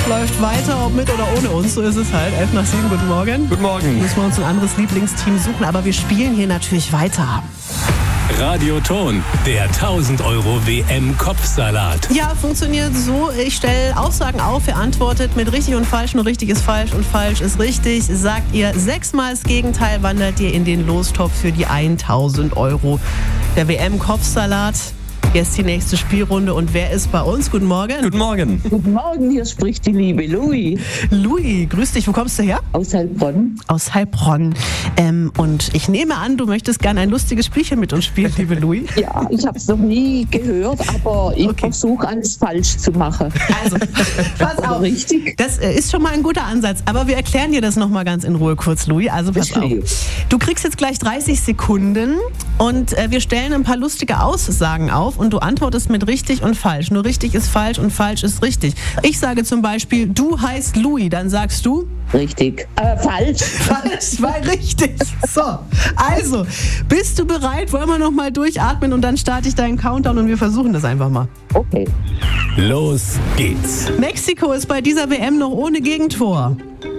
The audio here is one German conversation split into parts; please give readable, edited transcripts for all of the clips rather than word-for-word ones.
läuft weiter, ob mit oder ohne uns. So ist es halt. 11:07, guten Morgen. Guten Morgen. Müssen wir uns ein anderes Lieblingsteam suchen, aber wir spielen hier natürlich weiter. Radioton, der 1000 € WM-Kopfsalat. Ja, funktioniert so. Ich stelle Aussagen auf, ihr antwortet mit richtig und falsch, nur richtig ist falsch und falsch ist richtig. Sagt ihr 6-mal das Gegenteil, wandert ihr in den Lostopf für die 1000 €. Der WM-Kopfsalat. Jetzt die nächste Spielrunde und wer ist bei uns? Guten Morgen. Guten Morgen. Guten Morgen, hier spricht die liebe Louis. Louis, grüß dich. Wo kommst du her? Aus Heilbronn. Aus Heilbronn. Und ich nehme an, du möchtest gerne ein lustiges Spielchen mit uns spielen, liebe Louis. Ja, ich habe es noch nie gehört, aber ich versuche alles falsch zu machen. Also, pass auf. Richtig. Das ist schon mal ein guter Ansatz, aber wir erklären dir das nochmal ganz in Ruhe kurz, Louis. Also pass auf. Du kriegst jetzt gleich 30 Sekunden und wir stellen ein paar lustige Aussagen auf und du antwortest mit richtig und falsch. Nur richtig ist falsch und falsch ist richtig. Ich sage zum Beispiel, du heißt Louis, dann sagst du? Richtig. Falsch. Falsch, war richtig. So, also, bist du bereit? Wollen wir nochmal durchatmen und dann starte ich deinen Countdown und wir versuchen das einfach mal. Okay. Los geht's. Mexiko ist bei dieser WM noch ohne Gegentor.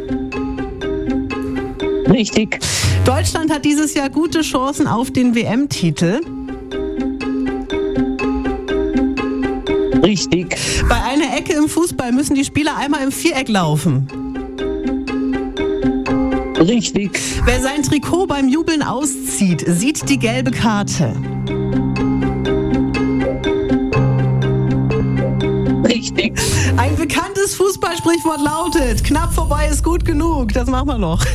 Richtig. Deutschland hat dieses Jahr gute Chancen auf den WM-Titel. Richtig. Bei einer Ecke im Fußball müssen die Spieler einmal im Viereck laufen. Richtig. Wer sein Trikot beim Jubeln auszieht, sieht die gelbe Karte. Richtig. Ein bekanntes Fußballsprichwort lautet, knapp vorbei ist gut genug. Das machen wir noch.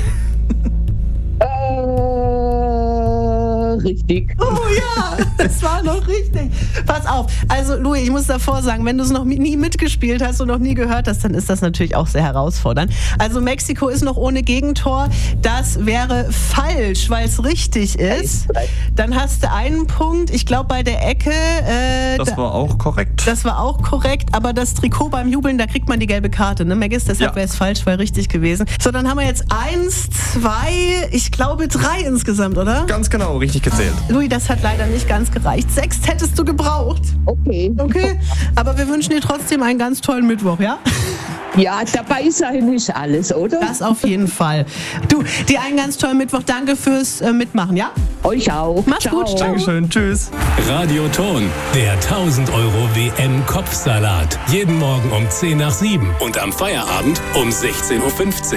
Richtig. Oh ja, das war noch richtig. Pass auf, also Louis, ich muss davor sagen, wenn du es noch nie mitgespielt hast und noch nie gehört hast, dann ist das natürlich auch sehr herausfordernd. Also Mexiko ist noch ohne Gegentor. Das wäre falsch, weil es richtig ist. Dann hast du einen Punkt. Ich glaube bei der Ecke... Das war auch korrekt. Das war auch korrekt, aber das Trikot beim Jubeln, da kriegt man die gelbe Karte, ne, Maggis? Deshalb wäre es falsch, weil richtig gewesen. So, dann haben wir jetzt 1, 2, ich glaube 3 insgesamt, oder? Ganz genau, richtig gezählt. Louis, das hat leider nicht ganz gereicht. 6 hättest du gebraucht. Okay. Okay, aber wir wünschen dir trotzdem einen ganz tollen Mittwoch, ja? Ja, dabei sein ist alles, oder? Das auf jeden Fall. Du, dir einen ganz tollen Mittwoch. Danke fürs Mitmachen, ja? Euch auch. Mach's Ciao. gut. Ciao. Dankeschön, tschüss. Radioton, der 1000 € WM-Kopfsalat. Jeden Morgen um 6:50 und am Feierabend um 16:15 Uhr.